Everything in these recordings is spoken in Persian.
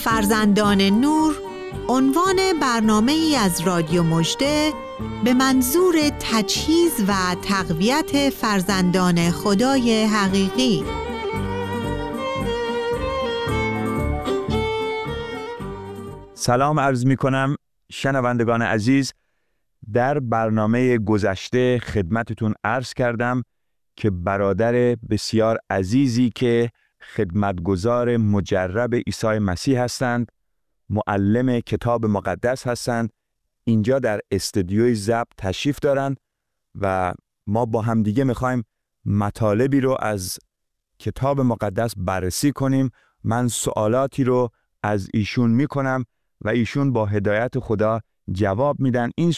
فرزندان نور عنوان برنامه‌ای از رادیو مژده به منظور تجهیز و تقویت فرزندان خدای حقیقی. سلام عرض می کنم شنوندگان عزیز. در برنامه گذشته خدمتتون عرض کردم که برادر بسیار عزیزی که خدمتگزار مجرب عیسی مسیح هستند، معلم کتاب مقدس هستند، اینجا در استودیوی ضبط تشریف دارند و ما با هم دیگه میخوایم مطالبی رو از کتاب مقدس بررسی کنیم. من سوالاتی رو از ایشون میکنم و ایشون با هدایت خدا جواب میدن. این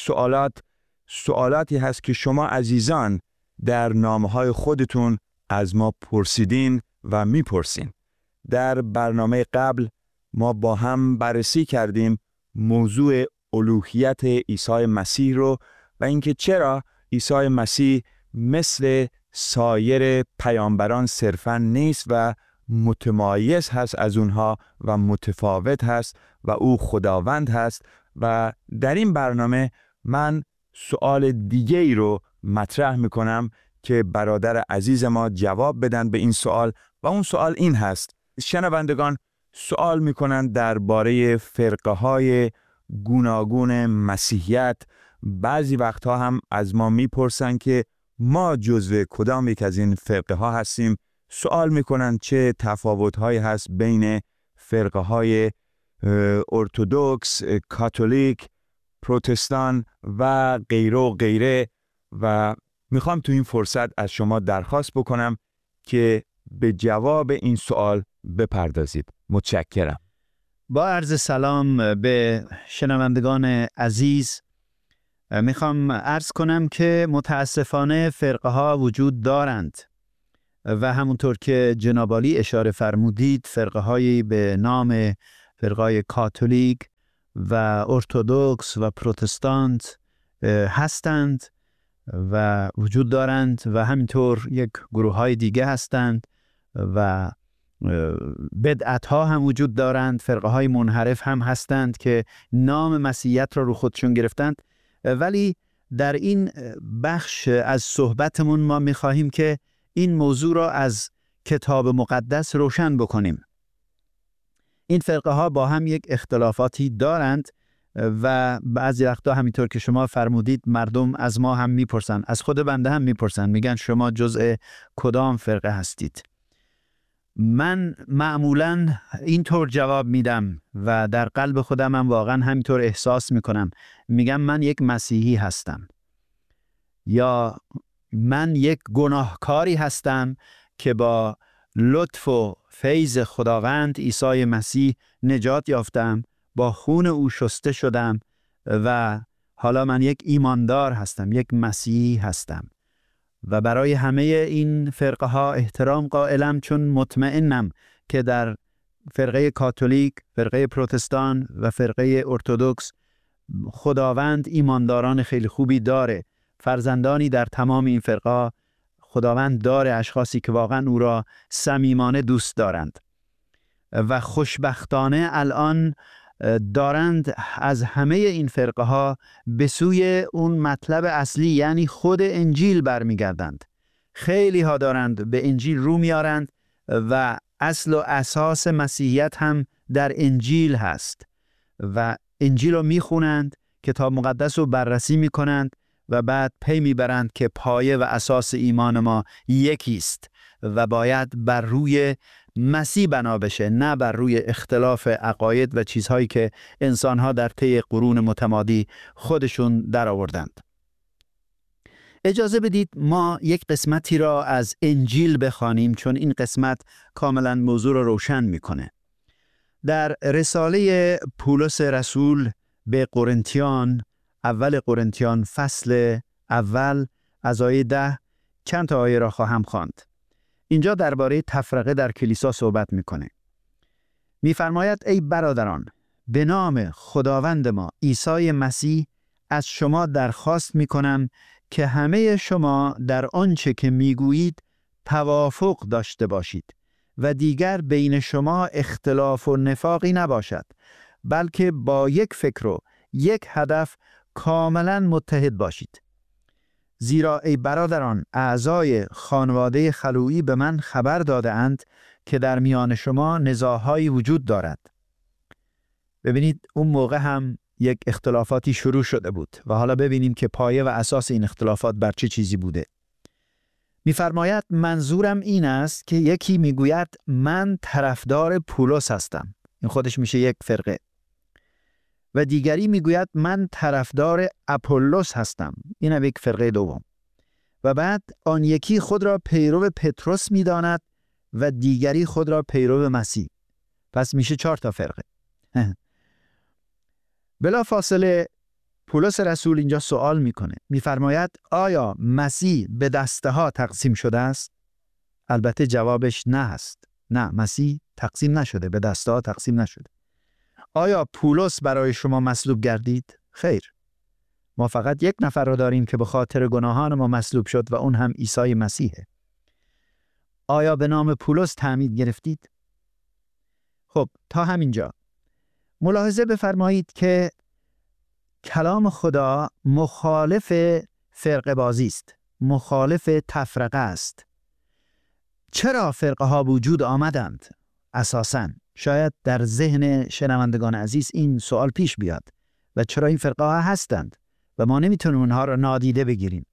سوالاتی هست که شما عزیزان در نامه‌های خودتون از ما پرسیدین و میپرسین. در برنامه قبل ما با هم بررسی کردیم موضوع الوهیت عیسی مسیح رو و اینکه چرا عیسی مسیح مثل سایر پیامبران صرفاً نیست و متمایز هست از اونها و متفاوت هست و او خداوند هست. و در این برنامه من سوال دیگه ای رو مطرح میکنم که برادر عزیز ما جواب بدن به این سوال و اون سوال این هست: شنوندگان سوال میکنن درباره فرقه های گوناگون مسیحیت. بعضی وقتها هم از ما میپرسن که ما جزو کدام یک از این فرقه ها هستیم. سوال میکنن چه تفاوت هایی هست بین فرقه های ارتدوکس، کاتولیک، پروتستان و غیره و غیره. و میخوام تو این فرصت از شما درخواست بکنم که به جواب این سوال بپردازید. متشکرم. با عرض سلام به شنوندگان عزیز، میخوام عرض کنم که متاسفانه فرقه ها وجود دارند و همونطور که جناب عالی اشاره فرمودید فرقه هایی به نام فرقه کاتولیک و ارتدوکس و پروتستانت هستند و وجود دارند و همینطور یک گروه های دیگه هستند و بدعت ها هم وجود دارند. فرقه های منحرف هم هستند که نام مسیحیت را رو خودشون گرفتند. ولی در این بخش از صحبتمون ما میخواهیم که این موضوع را از کتاب مقدس روشن بکنیم. این فرقه ها با هم یک اختلافاتی دارند و بعضی وقتا همینطور که شما فرمودید مردم از ما هم میپرسن، از خود بنده هم میپرسن، میگن شما جزء کدام فرقه هستید؟ من معمولاً اینطور جواب میدم و در قلب خودم هم واقعا همینطور احساس میکنم. میگم من یک مسیحی هستم یا من یک گناهکاری هستم که با لطف و فیض خداوند عیسی مسیح نجات یافتم، با خون او شسته شدم و حالا من یک ایماندار هستم، یک مسیحی هستم و برای همه این فرقه ها احترام قائلم، چون مطمئنم که در فرقه کاتولیک، فرقه پروتستان و فرقه ارتدوکس خداوند ایمانداران خیلی خوبی داره، فرزندانی در تمام این فرقه خداوند داره، اشخاصی که واقعا او را صمیمانه دوست دارند و خوشبختانه الان دارند از همه این فرقه ها به سوی اون مطلب اصلی یعنی خود انجیل برمیگردند. خیلی ها دارند به انجیل رو میارند و اصل و اساس مسیحیت هم در انجیل هست و انجیل رو میخونند، کتاب مقدس رو بررسی میکنند و بعد پی میبرند که پایه و اساس ایمان ما یکیست و باید بر روی مسیح بنا بشه، نه بر روی اختلاف عقاید و چیزهایی که انسانها در طی قرون متمادی خودشون در آوردند. اجازه بدید ما یک قسمتی را از انجیل بخوانیم، چون این قسمت کاملا موضوع را روشن میکنه. در رساله پولس رسول به قرنتیان، اول قرنتیان فصل اول از آیه 10 چند تا آیه را خواهم خواند. اینجا درباره تفرقه در کلیسا صحبت میکنه. میفرماید ای برادران، به نام خداوند ما عیسی مسیح از شما درخواست میکنم که همه شما در آنچه که میگویید توافق داشته باشید و دیگر بین شما اختلاف و نفاقی نباشد، بلکه با یک فکر و یک هدف کاملا متحد باشید. زیرا ای برادران، اعضای خانواده خلویی به من خبر داده اند که در میان شما نزاع‌هایی وجود دارد. ببینید اون موقع هم یک اختلافاتی شروع شده بود و حالا ببینیم که پایه و اساس این اختلافات بر چه چیزی بوده. می‌فرماید منظورم این است که یکی میگوید من طرفدار پولس هستم، این خودش میشه یک فرقه، و دیگری میگوید من طرفدار اپولوس هستم، این هم یک فرقه دوم. و بعد آن یکی خود را پیرو پتروس میداند و دیگری خود را پیرو مسیح. پس میشه 4 تا فرقه. بلا فاصله پولس رسول اینجا سوال میکنه، میفرماید آیا مسیح به دسته ها تقسیم شده است؟ البته جوابش نه است. نه، مسیح تقسیم نشده، به دسته ها تقسیم نشده. آیا پولس برای شما مصلوب گردید؟ خیر. ما فقط یک نفر را داریم که به خاطر گناهان ما مصلوب شد و اون هم عیسی مسیحه. آیا به نام پولس تعمید گرفتید؟ خب تا همینجا ملاحظه بفرمایید که کلام خدا مخالف فرقه بازی است، مخالف تفرقه است. چرا فرقه ها وجود آمدند؟ اساساً شاید در ذهن شنوندگان عزیز این سوال پیش بیاد و چرا این فرقه ها هستند و ما نمیتونیم اونها را نادیده بگیریم.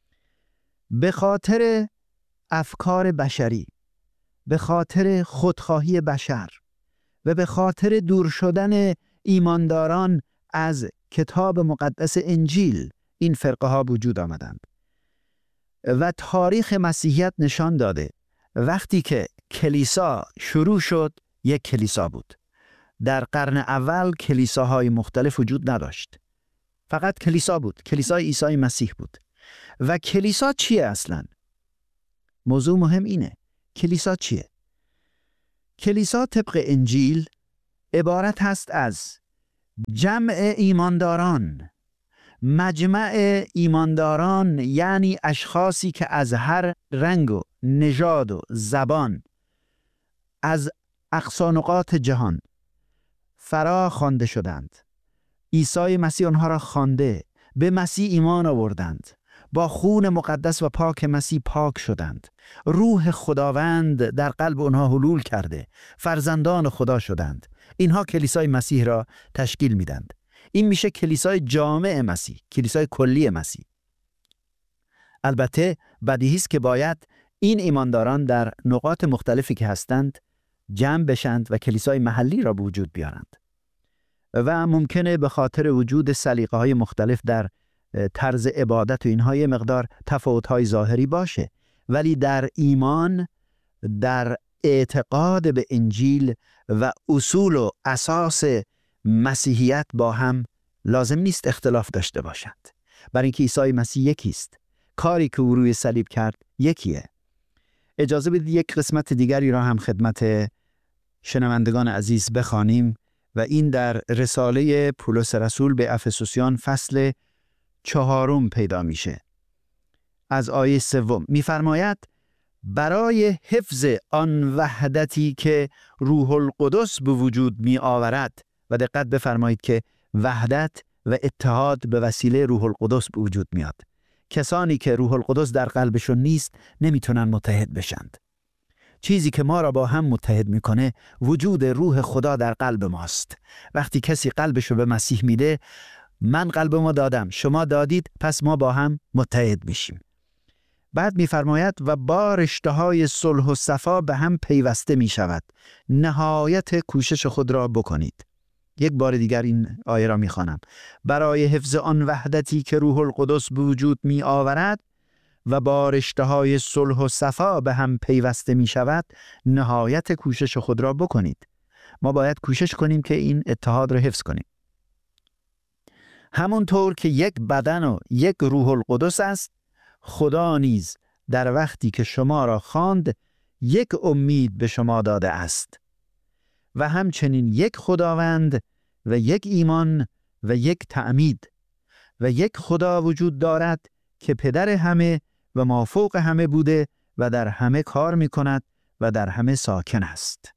به خاطر افکار بشری، به خاطر خودخواهی بشر و به خاطر دور شدن ایمانداران از کتاب مقدس انجیل این فرقه ها وجود آمدند. و تاریخ مسیحیت نشان داده وقتی که کلیسا شروع شد یک کلیسا بود. در قرن اول کلیساهای مختلف وجود نداشت. فقط کلیسا بود، کلیسای عیسی مسیح بود. و کلیسا چیه اصلاً؟ موضوع مهم اینه، کلیسا چیه؟ کلیسا طبق انجیل عبارت هست از جمع ایمانداران، مجمع ایمانداران، یعنی اشخاصی که از هر رنگ و نژاد و زبان از اقصانقاط جهان فرا خوانده شدند. عیسی مسیح آنها را خوانده، به مسیح ایمان آوردند، با خون مقدس و پاک مسیح پاک شدند، روح خداوند در قلب آنها حلول کرده، فرزندان خدا شدند. اینها کلیسای مسیح را تشکیل میدند. این میشه کلیسای جامع مسیح، کلیسای کلی مسیح. البته بدیهی است که باید این ایمانداران در نقاط مختلفی که هستند جمع بشند و کلیسای محلی را به وجود بیارند. و ممکنه به خاطر وجود سلیقه‌های مختلف در طرز عبادت و اینها یه مقدار تفاوت‌های ظاهری باشه، ولی در ایمان، در اعتقاد به انجیل و اصول و اساس مسیحیت با هم لازم نیست اختلاف داشته باشند، برای اینکه عیسی مسیح یکیست. کاری که او روی صلیب کرد یکیه. اجازه بدید یک قسمت دیگری را هم خدمت شنوندگان عزیز بخوانیم و این در رساله پولس رسول به افسوسیان فصل 4 پیدا میشه. از آیه 3 میفرماید برای حفظ آن وحدتی که روح القدس به وجود می آورد، و دقت بفرمایید که وحدت و اتحاد به وسیله روح القدس به وجود میاد. کسانی که روح القدس در قلبشون نیست نمیتونن متحد بشند. چیزی که ما را با هم متحد میکنه وجود روح خدا در قلب ماست. وقتی کسی قلبشو به مسیح میده، من قلب ما دادم، شما دادید، پس ما با هم متحد میشیم. بعد میفرماید و با رشته‌های صلح و صفا به هم پیوسته میشود، نهایت کوشش خود را بکنید. یک بار دیگر این آیه را میخوانم. برای حفظ آن وحدتی که روح القدس به وجود می آورد و با رشته‌های صلح و صفا به هم پیوسته می شود، نهایت کوشش خود را بکنید. ما باید کوشش کنیم که این اتحاد را حفظ کنیم. همونطور که یک بدن و یک روح القدس است، خدا نیز در وقتی که شما را خواند یک امید به شما داده است. و همچنین یک خداوند و یک ایمان و یک تعمید و یک خدا وجود دارد که پدر همه و مافوق همه بوده و در همه کار می کند و در همه ساکن است.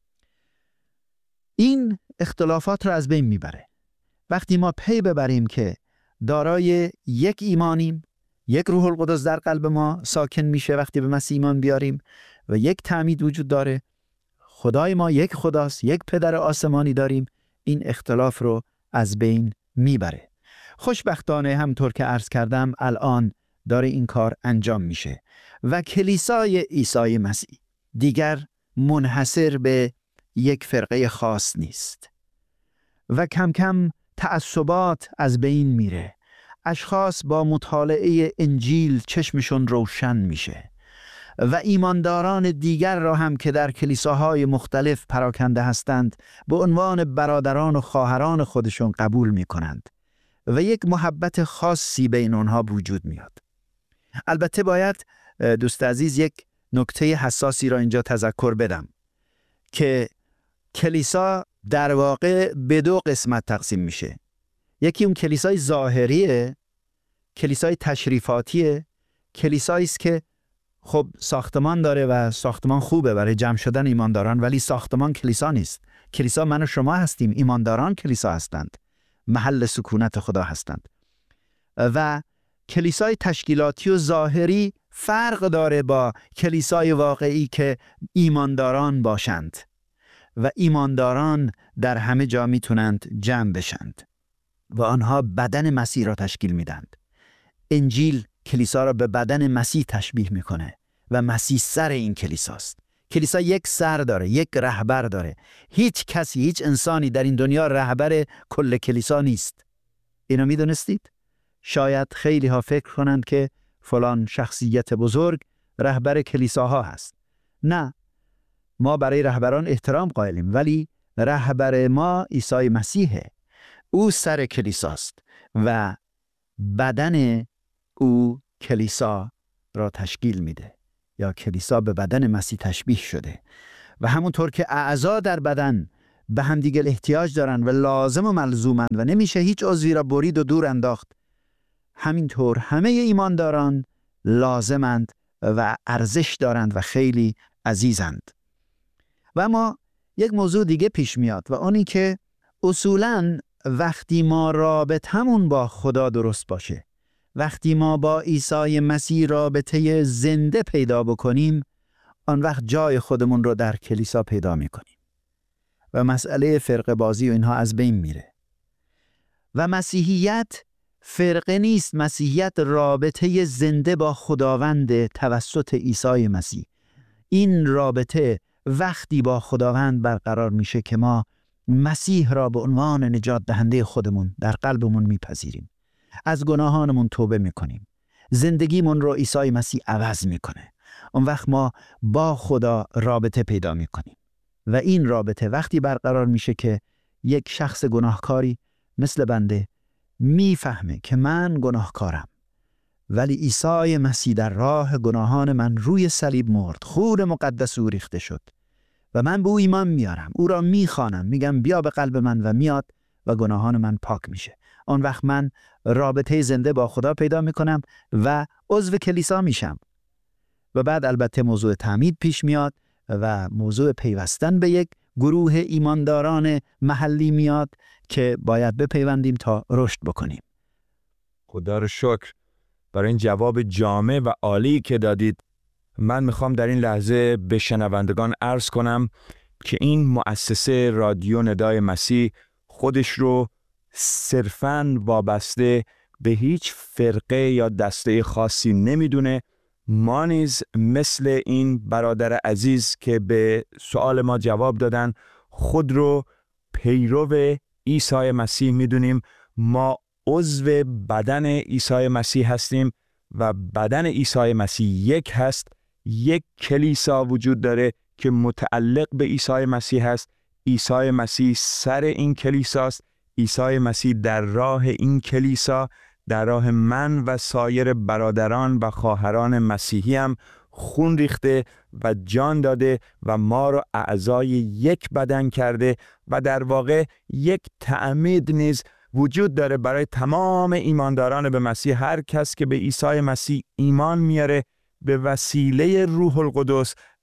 این اختلافات را از بین میبره. وقتی ما پی ببریم که دارای یک ایمانیم، یک روح القدس در قلب ما ساکن میشه وقتی به مسیح ایمان بیاریم و یک تعمید وجود داره، خدای ما یک خداست، یک پدر آسمانی داریم، این اختلاف رو از بین میبره. خوشبختانه همطور که عرض کردم الان داره این کار انجام میشه و کلیسای عیسی مسیح دیگر منحصر به یک فرقه خاص نیست و کم کم تعصبات از بین میره. اشخاص با مطالعه انجیل چشمشون روشن میشه و ایمانداران دیگر را هم که در کلیساهای مختلف پراکنده هستند به عنوان برادران و خواهران خودشون قبول میکنند و یک محبت خاصی بین اونها وجود میاد. البته باید دوست عزیز یک نکته حساسی را اینجا تذکر بدم که کلیسا در واقع به دو قسمت تقسیم میشه. یکی اون کلیسای ظاهریه، کلیسای تشریفاتیه، کلیسایی است که خب ساختمان داره و ساختمان خوبه برای جمع شدن ایمانداران، ولی ساختمان کلیسا نیست. کلیسا من و شما هستیم، ایمانداران کلیسا هستند، محل سکونت خدا هستند. و کلیسای تشکیلاتی و ظاهری فرق داره با کلیسای واقعی که ایمانداران باشند و ایمانداران در همه جا میتونند جمع بشند و آنها بدن مسیح را تشکیل میدند. انجیل کلیسا را به بدن مسیح تشبیه میکنه و مسیح سر این کلیساست. کلیسا یک سر داره، یک رهبر داره. هیچ کسی، هیچ انسانی در این دنیا رهبر کل کلیسا نیست. اینو میدونستید؟ شاید خیلی ها فکر کنند که فلان شخصیت بزرگ رهبر کلیساها هست. نه، ما برای رهبران احترام قائلیم، ولی رهبر ما عیسی مسیحه. او سر کلیساست و بدن او کلیسا را تشکیل میده، یا کلیسا به بدن مسیح تشبیه شده و همونطور که اعضا در بدن به همدیگر احتیاج دارن و لازم و ملزومند و نمیشه هیچ عضوی را برید و دور انداخت، همینطور همه ایمانداران لازمند و ارزش دارند و خیلی عزیزند. و اما یک موضوع دیگه پیش میاد و اونی که اصولاً وقتی ما رابطمون با خدا درست باشه، وقتی ما با عیسی مسیح رابطه زنده پیدا بکنیم، آن وقت جای خودمون رو در کلیسا پیدا میکنیم و مسئله فرقه بازی و اینها از بین میره. و مسیحیت فرقه نیست، مسیحیت رابطه زنده با خداوند توسط عیسی مسیح. این رابطه وقتی با خداوند برقرار میشه که ما مسیح را به عنوان نجات دهنده خودمون در قلبمون میپذیریم، از گناهانمون توبه میکنیم، زندگیمون رو عیسی مسیح عوض میکنه. اون وقت ما با خدا رابطه پیدا میکنیم و این رابطه وقتی برقرار میشه که یک شخص گناهکاری مثل بنده میفهمه که من گناهکارم، ولی عیسی مسیح در راه گناهان من روی صلیب مرد، خون مقدس او ریخته شد و من به او ایمان میارم، او را میخوانم، میگم بیا به قلب من و میاد و گناهان من پاک میشه. آن وقت من رابطه زنده با خدا پیدا میکنم و عضو کلیسا میشم. و بعد البته موضوع تعمید پیش میاد و موضوع پیوستن به یک گروه ایمانداران محلی میاد که باید بپیوندیم تا رشد بکنیم. خدا رو شکر برای این جواب جامع و عالی که دادید. من میخوام در این لحظه به شنوندگان عرض کنم که این مؤسسه رادیو ندای مسیح خودش رو صرفاً وابسته به هیچ فرقه یا دسته خاصی نمیدونه. ما نیز مثل این برادر عزیز که به سوال ما جواب دادن خود رو پیرو عیسی مسیح میدونیم. ما عضو بدن عیسی مسیح هستیم و بدن عیسی مسیح یک هست. یک کلیسا وجود داره که متعلق به عیسی مسیح هست. عیسی مسیح سر این کلیساست. عیسی مسیح در راه این کلیسا، در راه من و سایر برادران و خواهران مسیحی هم خون ریخته و جان داده و ما رو اعضای یک بدن کرده و در واقع یک تعمید نیز وجود داره برای تمام ایمانداران به مسیح. هر کس که به عیسی مسیح ایمان میاره به وسیله روح القدس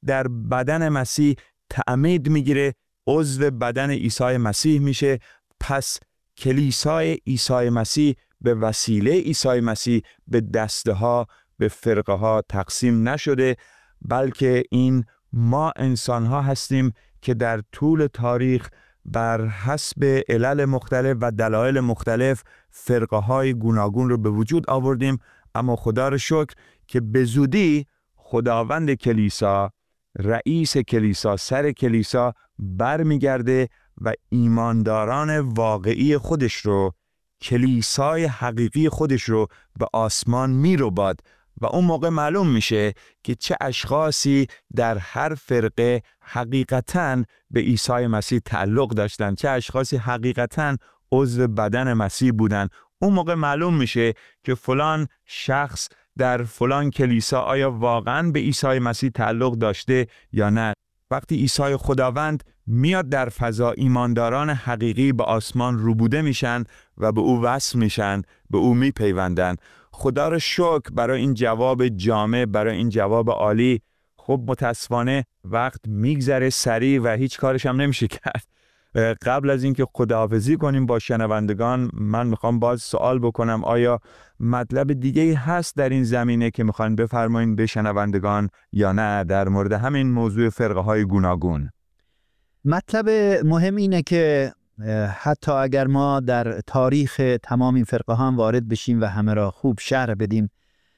در بدن مسیح تعمید میگیره، عضو بدن عیسی مسیح میشه. پس کلیسای عیسی مسیح به وسیله عیسی مسیح به دسته ها، به فرقه ها تقسیم نشده، بلکه این ما انسان ها هستیم که در طول تاریخ بر حسب علل مختلف و دلایل مختلف فرقه های گوناگون رو به وجود آوردیم. اما خدا رو شکر که به زودی خداوند کلیسا، رئیس کلیسا، سر کلیسا برمیگرده و ایمانداران واقعی خودش رو، کلیسای حقیقی خودش رو به آسمان میرباد و اون موقع معلوم میشه که چه اشخاصی در هر فرقه حقیقتاً به عیسی مسیح تعلق داشتن، چه اشخاصی حقیقتاً عضو بدن مسیح بودن. اون موقع معلوم میشه که فلان شخص در فلان کلیسا آیا واقعاً به عیسی مسیح تعلق داشته یا نه. وقتی عیسی خداوند میاد در فضا، ایمانداران حقیقی به آسمان روبوده میشن و به او وصل میشن، به او میپیوندن. خدا رو شکر برای این جواب جامع، برای این جواب عالی. خب متاسفانه وقت میگذره سریع و هیچ کارش هم نمیشه کرد. قبل از اینکه خداحافظی کنیم با شنوندگان، من میخوام باز سوال بکنم، آیا مطلب دیگه هست در این زمینه که میخوان بفرمایید به شنوندگان یا نه در مورد همین موضوع فرقه های گوناگون؟ مطلب مهم اینه که حتی اگر ما در تاریخ تمام این فرقه ها وارد بشیم و همه را خوب شرح بدیم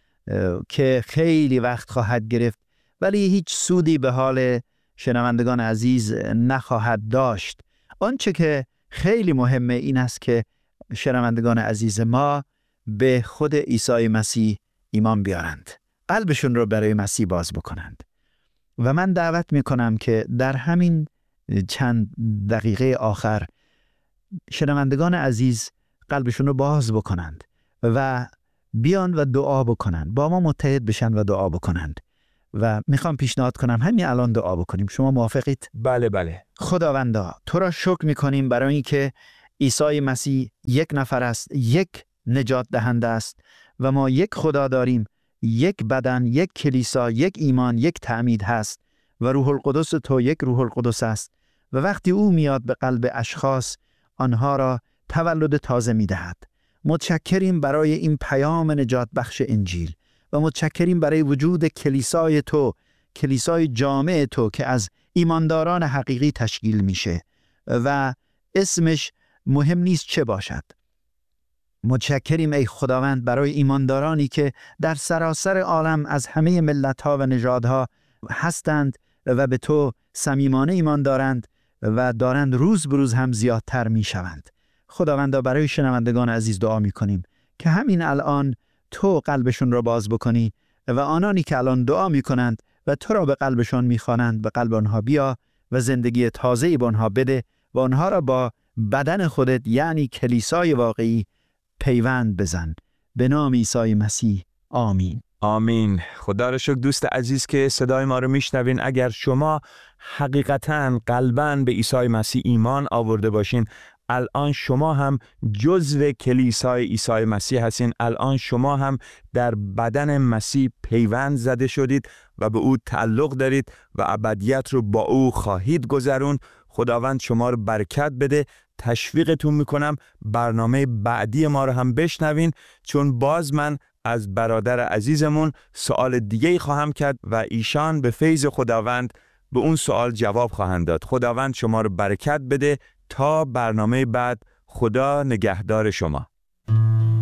که خیلی وقت خواهد گرفت، ولی هیچ سودی به حال شنوندگان عزیز نخواهد داشت. آنچه که خیلی مهمه این است که شنوندگان عزیز ما به خود عیسی مسیح ایمان بیارند، قلبشون رو برای مسیح باز بکنند. و من دعوت میکنم که در همین چند دقیقه آخر شنوندگان عزیز قلبشون رو باز بکنند و بیان و دعا بکنند، با ما متحد بشن و دعا بکنند. و میخوام پیشنهاد کنم همین الان دعا بکنیم. شما موافقید؟ بله. خداوندا، تو را شکر میکنیم برای اینکه عیسی مسیح یک نفر است، یک نجات دهنده است و ما یک خدا داریم، یک بدن، یک کلیسا، یک ایمان، یک تعمید هست و روح القدس تو یک روح القدس است و وقتی او میاد به قلب اشخاص آنها را تولد تازه میدهد. متشکریم برای این پیام نجات بخش انجیل و متشکریم برای وجود کلیسای تو، کلیسای جامع تو که از ایمانداران حقیقی تشکیل میشه و اسمش مهم نیست چه باشد. متشکریم ای خداوند برای ایماندارانی که در سراسر عالم از همه ملت‌ها و نژادها هستند و به تو صمیمانه ایمان دارند و دارند روز به روز هم زیادتر میشوند. خداوندا برای شنوندگان عزیز دعا میکنیم که همین الان تو قلبشون را باز بکنی و آنانی که الان دعا میکنند و تو را به قلبشان میخوانند به قلب آنها بیا و زندگی تازه‌ای به آنها بده و آنها را با بدن خودت یعنی کلیسای واقعی پیوند بزن. به نام عیسی مسیح، آمین. آمین. خدا را شکر دوست عزیز که صدای ما رو میشنوین. اگر شما حقیقتاً قلباً به عیسی مسیح ایمان آورده باشین، الان شما هم جزو کلیسای عیسی مسیح هستین. الان شما هم در بدن مسیح پیوند زده شدید و به او تعلق دارید و ابدیت رو با او خواهید گذرون. خداوند شما رو برکت بده. تشویقتون میکنم برنامه بعدی ما رو هم بشنوین، چون باز من از برادر عزیزمون سوال دیگه‌ای خواهم کرد و ایشان به فیض خداوند به اون سوال جواب خواهند داد. خداوند شما رو برکت بده. تا برنامه بعد، خدا نگهدار شما.